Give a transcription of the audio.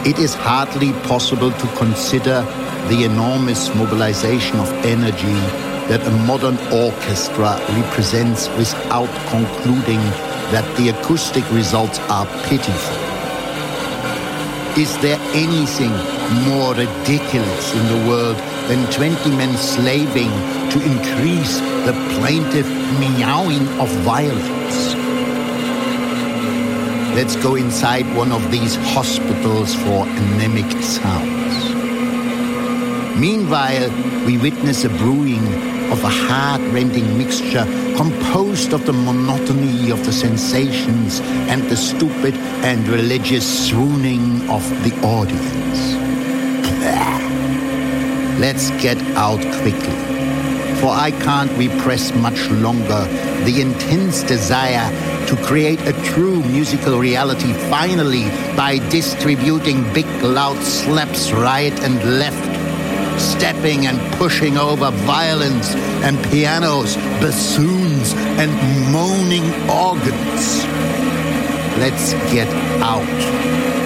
it is hardly possible to consider the enormous mobilization of energy that a modern orchestra represents without concluding that the acoustic results are pitiful. Is there anything more ridiculous in the world than 20 men slaving to increase the plaintive meowing of violence? Let's go inside one of these hospitals for anemic sounds. Meanwhile, we witness a brewing of a heart-rending mixture composed of the monotony of the sensations and the stupid and religious swooning of the audience. Let's get out quickly, for I can't repress much longer the intense desire to create a true musical reality finally by distributing big loud slaps right and left, stepping and pushing over violins and pianos, bassoons and moaning organs. Let's get out.